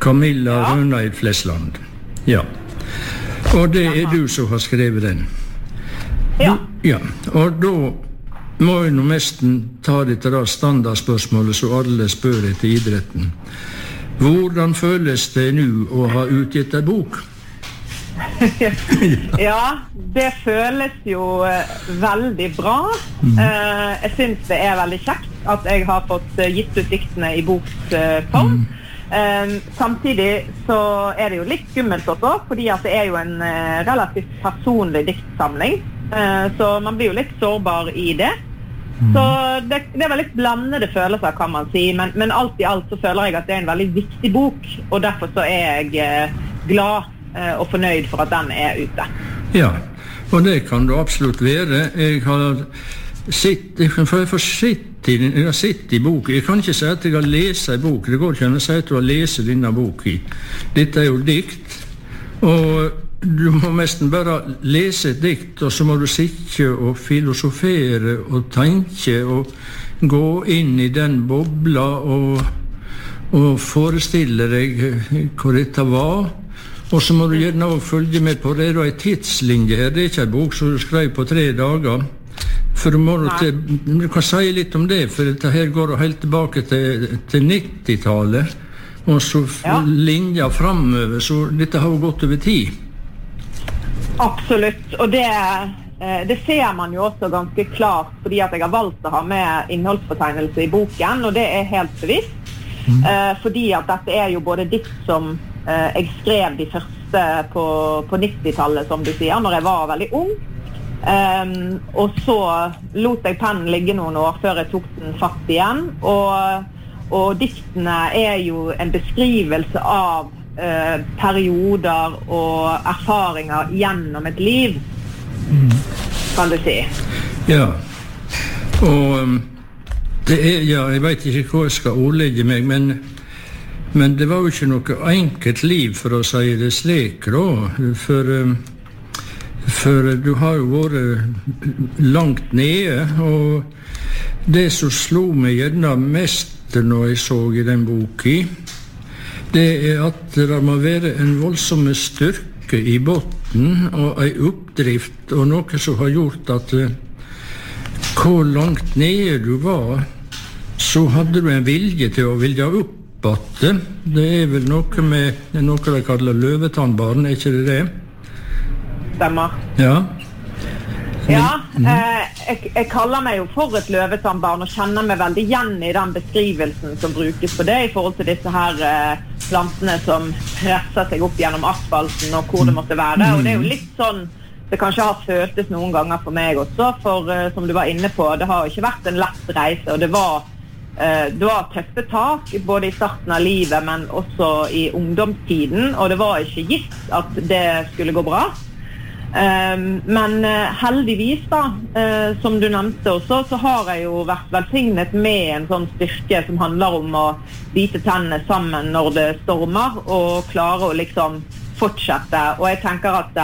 Camilla Rønneid Flesland. Ja. Og det du som har skrevet den. Ja. Ja, og da må jeg nå nesten ta dette da standardspørsmålet som alle spør etter idretten. Hvordan føles det nå å ha utgitt en bok? Ja, det føles jo veldig bra. Jeg synes det veldig kjekt at jeg har fått gitt ut diktene i boksform. Samtidig så det jo litt skummelt også, fordi at det jo en relativt personlig diktsamling. Så man blir jo litt sårbar i det. Så det var litt blandede følelser, kan man si, men alt i alt så føler jeg at det en veldig viktig bok, og derfor så jeg glad og fornøyd for at den ute. Ja, og det kan det absolutt være. Jeg har sett i bok. Jeg kan ikke si at jeg har lest en bok. Det går ikke an å si at du har lest denne boken. Dette jo dikt, og du må nesten bare lese et dikt, og så må du sitte og filosofere og tenke og gå inn i den bobla og forestille deg hva dette var. Og så må du gjerne også følge med på det. Det en tidslinje her. Det ikke en bok som du skrev på 3 dager. For du kan si litt om det, for dette her går helt tilbake til 90-tallet, og så linja fremover, så dette har jo gått over tid. Absolutt, og det ser man jo også ganske klart, fordi at jeg har valgt å ha med innholdsfortegnelse i boken, og det helt bevisst, fordi at dette jo både dikt som jeg skrev de første på 90-tallet, som du sier, når jeg var veldig ung, og så lot jeg pennen ligge noen år før jeg tok den fatt igjen, og diktene jo en beskrivelse av perioder og erfaringer gjennom et liv, kan du si. Ja, og det jeg vet ikke hva jeg skal ordlegge meg, men det var jo ikke noe enkelt liv, for å si det slik, for du har jo vært langt nede, og det som slo meg gjerne mest når jeg så i den boken, det at det må være en voldsom styrke i botten og en oppdrift og noe som har gjort at hvor langt nede du var, så hadde du en vilje til å vilje opp at det vel noe med noe de kaller løvetannbarn, ikke det? Stemmer. Ja. Ja, jeg kaller meg jo for et løvetannbarn og kjenner meg veldig igjen i den beskrivelsen som brukes på det i forhold til disse her plantene som presser seg opp gjennom asfalten og hvor det måtte være. Og det jo litt sånn det kanskje har føltes noen ganger for meg også, for som du var inne på, det har ikke vært en lett reise, og det var tøffe tak, både i starten av livet, men også i ungdomstiden, og det var ikke gitt at det skulle gå bra. Men heldigvis da, som du nevnte også, så har jeg jo vært velsignet med en sånn styrke som handler om å bite tennene sammen når det stormer, og klare å liksom fortsette. Og jeg tenker at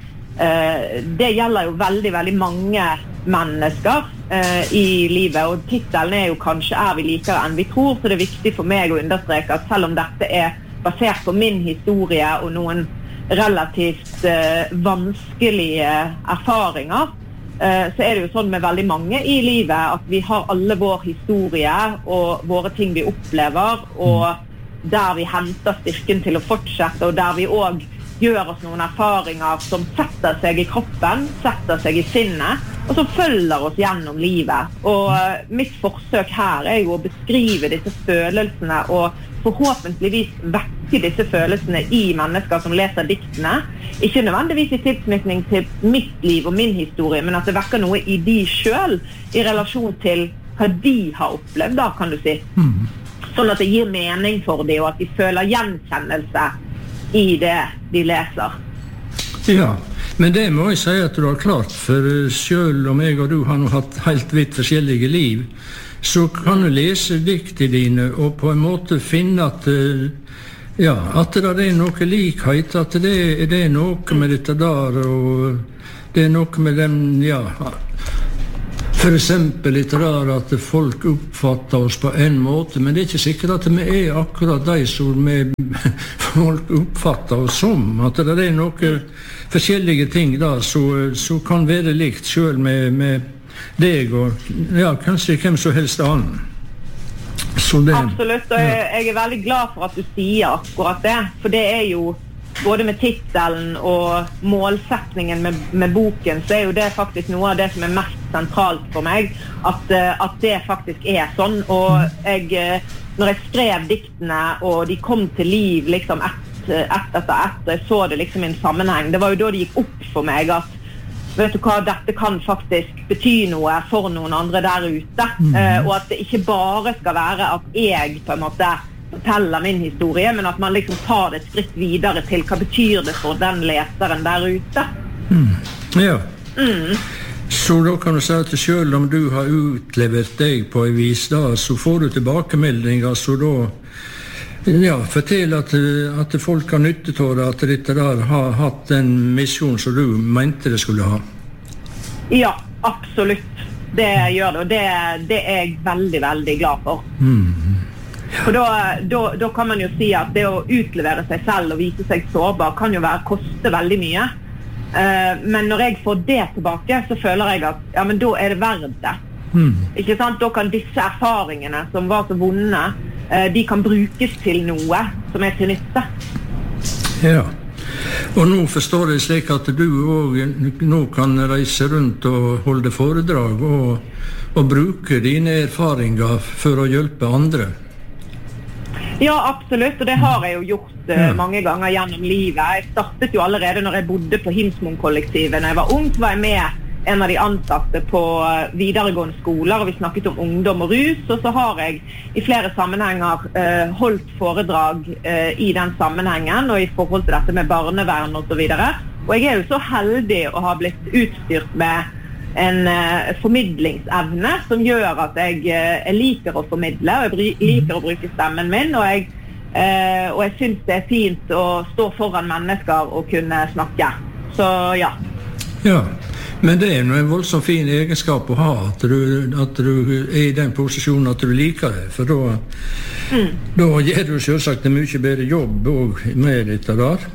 det gjelder jo veldig, veldig mange mennesker i livet, og titelen jo kanskje vi likere enn vi tror, så det viktig for meg å understreke at selv om dette basert på min historie og noen relativt vanskelige erfaringer, så det jo sånn med veldig mange i livet at vi har alle vår historie og våre ting vi opplever, og der vi henter styrken til å fortsette, og der vi også gjør oss noen erfaringer som setter seg i kroppen, setter seg i sinnet, og som følger oss gjennom livet. Og mitt forsøk her jo å beskrive disse følelsene og forhåpentligvis vekke disse følelsene i mennesker som leser diktene. Ikke nødvendigvis i tilknytning til mitt liv og min historie, men at det vekker noe i de selv, i relasjon til hva de har opplevd, da, kan du si. Sånn at det gir mening for dem, og at de føler gjenkjennelse i det de leser. Ja, men det må jeg si at du har klart, for selv om jeg og du har hatt helt vidt forskjellige liv, så kan du lese diktene dine og på en måte finne at at det noe likhet, at det noe med dette der, og det noe med den, For eksempel litterær at folk oppfatter oss på en måte, men det ikke sikkert at vi akkurat de som folk oppfatter oss som. At det noen forskjellige ting da, så kan være likt selv med deg og kanskje hvem som helst annen. Absolutt, og jeg veldig glad for at du sier akkurat det, for det jo både med titelen og målsetningen med boken, så jo det faktisk noe av det som mest sentralt for meg, at det faktisk sånn. Og når jeg skrev diktene, og de kom til liv liksom ett etter ett, og jeg så det liksom i en sammenheng, det var jo da det gikk opp for meg at vet du hva, dette kan faktisk bety noe for noen andre der ute, og at det ikke bare skal være at jeg på en måte forteller min historie, men at man liksom tar det et skritt videre til hva betyr det for den leseren der ute. Ja. Så da kan du si at selv om du har utlevert deg på en vis da, så får du tilbakemeldinger, så da fortell at folk har nyttet av det, at dette der har hatt den misjon som du mente det skulle ha. Ja, absolutt. Det gjør det, og det jeg veldig, veldig glad for. For da kan man jo si at det å utlevere seg selv og vise seg sårbar kan jo koste veldig mye. Men når jeg får det tilbake, så føler jeg at ja, men da det verdt det. Ikke sant? Da kan disse erfaringene som var så vonde, de kan brukes til noe som til nytte. Ja, og nå forstår jeg slik at du også nå kan reise rundt og holde foredrag og bruke dine erfaringer for å hjelpe andre. Ja, absolutt, og det har jeg jo gjort mange ganger gjennom livet. Jeg startet jo allerede når jeg bodde på Hinsmoen-kollektivet. Når jeg var ung, så var jeg med en av de ansatte på videregående skoler, og vi snakket om ungdom og rus, og så har jeg i flere sammenhenger holdt foredrag i den sammenhengen, og i forhold til dette med barnevern og så videre. Og jeg jo så heldig å ha blitt utstyrt med en formidlingsevne som gjør at jeg liker å formidle, og jeg liker å bruke stemmen min, og jeg synes det fint å stå foran mennesker og kunne snakke. Så ja. Ja, men det en voldsomt fin egenskap å ha, at du i den posisjonen at du liker det, for da gjør du selvsagt en mye bedre jobb med dette der.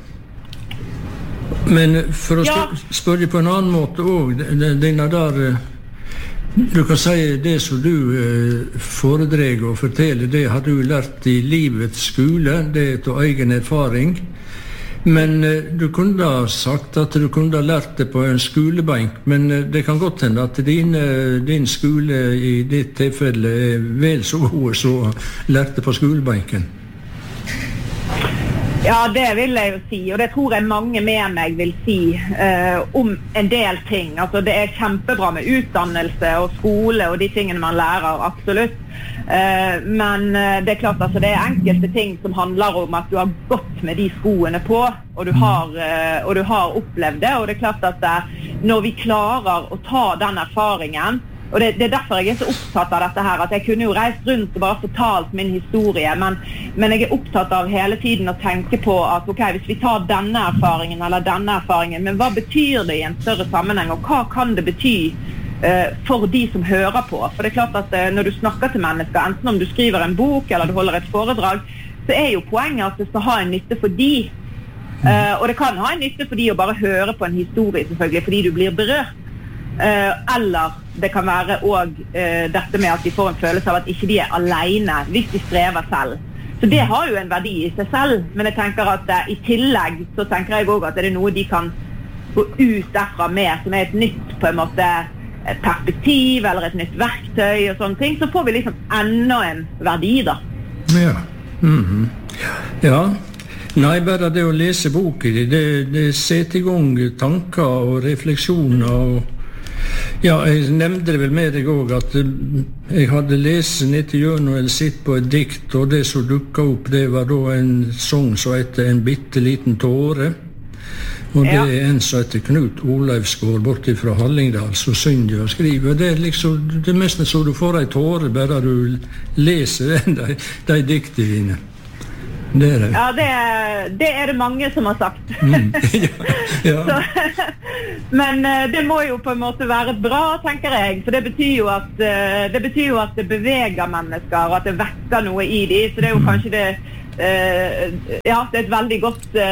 Men for å spørre på en annen måte også, denne der, du kan si det som du foredreg og forteller, det har du lært i livets skole, det til egen erfaring. Men du kunne ha sagt at du kunne ha lært det på en skolebank, men det kan godt hende at din skole i ditt tilfelle vel så god som lærte på skolebanken. Ja, det vil jeg jo si, og det tror jeg mange med meg vil si om en del ting. Altså, det kjempebra med utdannelse og skole og de tingene man lærer, absolutt. Men det klart, altså, det enkelte ting som handler om at du har gått med de skoene på, og du har opplevd det, og det klart at når vi klarer å ta den erfaringen, og det derfor jeg så opptatt av dette her, at jeg kunne jo reist rundt og bare fortalt min historie, men jeg opptatt av hele tiden å tenke på at ok, hvis vi tar denne erfaringen eller denne erfaringen, men hva betyr det i en større sammenheng, og hva kan det bety for de som hører på? For det klart at når du snakker til mennesker, enten om du skriver en bok eller du holder et foredrag, så jo poenget at det skal ha en nytte for de. Og det kan ha en nytte for de å bare høre på en historie, selvfølgelig, fordi du blir berørt. Eller det kan være også dette med at de får en følelse av at ikke de alene hvis de strever selv. Så det har jo en verdi i seg selv, men jeg tenker at i tillegg så tenker jeg også at det noe de kan gå ut derfra med, som et nytt på en måte et perspektiv eller et nytt verktøy og sånne ting, så får vi liksom enda en verdi da. Ja. Ja. Nei, bare det å lese boken, det setter i gang tanker og refleksjoner og ja, jeg nevnte det vel med deg også at jeg hadde lest ned til gjennom eller sitt på et dikt, og det som dukket opp, det var da en sang som heter En bitte liten tåre, og det en som heter Knut Olevsgård borte fra Hallingdal som synger og skriver, det liksom det meste så du får en tåre bare du leser de diktene dine. det er det. Ja, det er det mange som har sagt. Ja. Så, men det må jo på en måte være bra, tenker jeg, for det betyr jo at det beveger mennesker, og at det vekker noe i dem, så det er jo kanskje det, ja, det er et veldig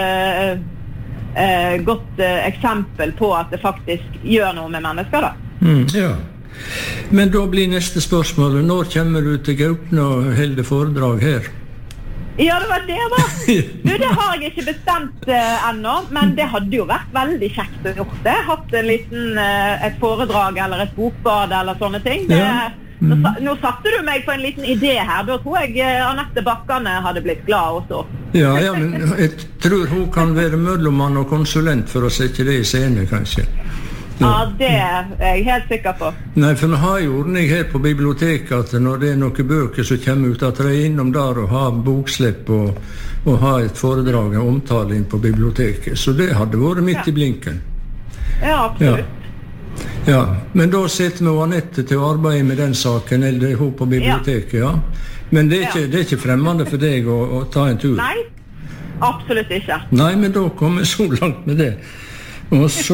godt eksempel på at det faktisk gjør noe med mennesker da. Ja. Men da blir neste spørsmål, når kommer du til Gaupne og holder foredrag her? Ja, det var det da. Du, det har jeg ikke bestemt ennå, men det hadde jo vært veldig kjekt å gjort det. Hatt en liten, et foredrag eller et bokbad eller sånne ting. Nå satte du meg på en liten idé her. Da tror jeg Anette Bakkane hadde blitt glad også. Ja, men jeg tror hun kan være mellommann og konsulent for å sette det i scene, kanskje. Ja, det er jeg helt sikker på. Nei, for nå har jeg ordning her på biblioteket at når det er noen bøker som kommer ut, at de er innom der og har bokslipp og har et foredrag og omtale inn på biblioteket. Så det hadde vært midt i blinken. Ja, absolutt. Ja, men da sitter vi Anette til å arbeide med den saken, eller hun på biblioteket, ja. Men det er ikke fremmende for deg å ta en tur? Nei, absolutt ikke. Nei, men da kommer jeg så langt med det. Og så,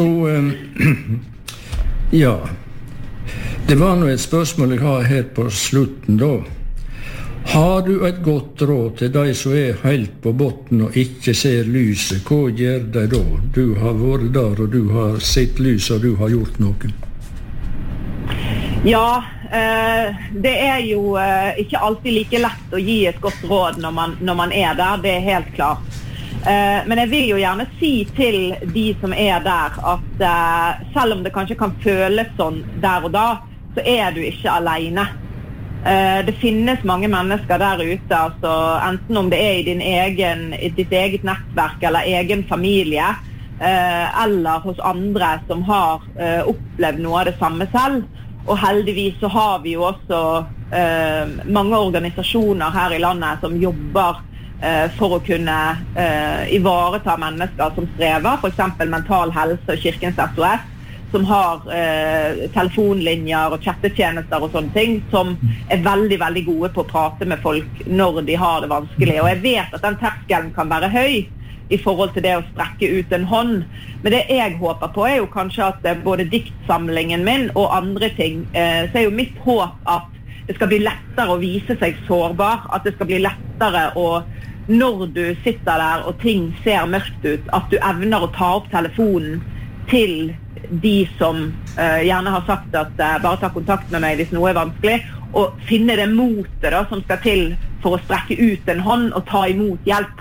ja, det var nå et spørsmål jeg har her på slutten da. Har du et godt råd til de som er helt på botten og ikke ser lyset? Hva gjør de da? Du har vært der, og du har sett lys, og du har gjort noe. Ja, det er jo ikke alltid like lett å gi et godt råd når man er der, det er helt klart. Men jeg vil jo gjerne si til de som er der at selv om det kanskje kan føles sånn der og da, så er du ikke alene. Det finnes mange mennesker der ute, altså, enten om det er i ditt eget nettverk eller egen familie, eller hos andre som har opplevd noe av det samme selv. Og heldigvis så har vi jo også mange organisasjoner her i landet som jobber for å kunne ivareta mennesker som strever, for eksempel Mental Helse og Kirkens SOS, som har telefonlinjer og chattetjenester og sånne ting, som er veldig, veldig gode på å prate med folk når de har det vanskelig. Og jeg vet at den terskelen kan være høy i forhold til det å strekke ut en hånd. Men det jeg håper på er jo kanskje at både diktsamlingen min og andre ting, så er jo mitt håp at det skal bli lettere å vise seg sårbar, at det skal bli lettere å, når du sitter der og ting ser mørkt ut, at du evner å ta opp telefonen til de som gjerne har sagt at bare ta kontakt med meg hvis noe er vanskelig, og finne det motet da, som skal til for å strekke ut en hånd og ta imot hjelp.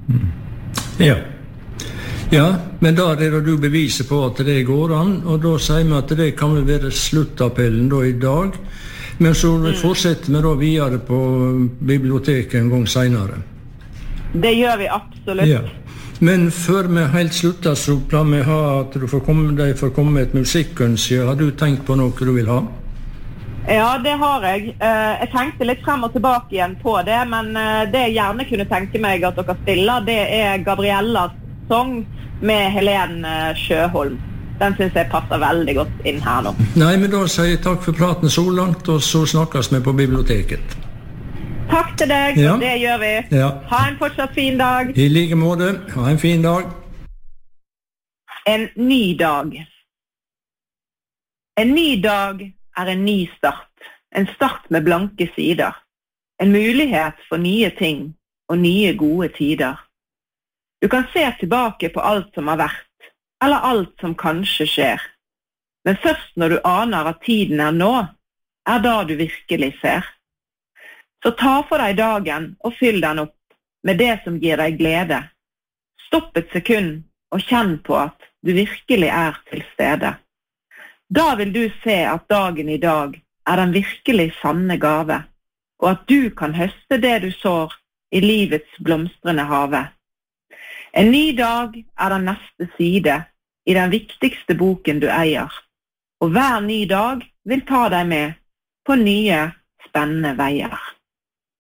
Ja, men da er det du beviser på at det går an, og da sier vi at det kan vel være sluttappellen da i dag, men så fortsetter vi da videre på biblioteket en gang senere. Det gjør vi absolutt. Ja. Men før vi helt slutter, så pleier vi ha at du får komme med et musikkønske. Har du tenkt på noe du vil ha? Ja, det har jeg. Jeg tenkte litt frem og tilbake igjen på det, men det jeg gjerne kunne tenke meg at dere spiller, det er Gabriellas sang med Helene Sjøholm. Den synes jeg passer veldig godt inn her nå. Nei, men da sier jeg takk for praten så langt, og så snakkes vi på biblioteket. Takk til deg, ja. Det gjør vi. Ja. Ha en fortsatt fin dag. I like måte, ha en fin dag. En ny dag. En ny dag er en ny start. En start med blanke sider. En mulighet for nye ting og nye gode tider. Du kan se tilbake på alt som har vært, eller alt som kanskje skjer. Men først når du aner at tiden er nå, er da du virkelig ser. Så ta for deg dagen og fyll den opp med det som gir deg glede. Stopp et sekund og kjenn på at du virkelig er til stede. Da vil du se at dagen i dag er den virkelig sanne gave, og at du kan høste det du sår i livets blomstrende have. En ny dag er den neste side i den viktigste boken du eier, og hver ny dag vil ta deg med på nye, spennende veier.